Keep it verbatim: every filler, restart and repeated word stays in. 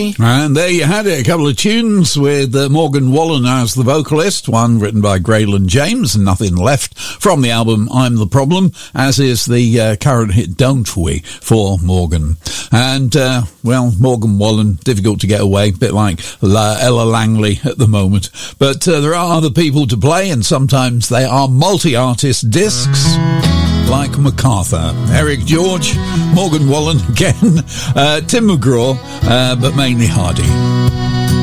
Hardy. And there you had it, a couple of tunes with uh, Morgan Wallen as the vocalist, one written by Graylan James, and Nothing Left from the album I'm the Problem, as is the uh, current hit Don't We for Morgan. And, uh, well, Morgan Wallen, difficult to get away, a bit like La- Ella Langley at the moment. But uh, there are other people to play, and sometimes they are multi-artist discs, like MacArthur, Eric George, Morgan Wallen again, uh, Tim McGraw, uh, but mainly Hardy.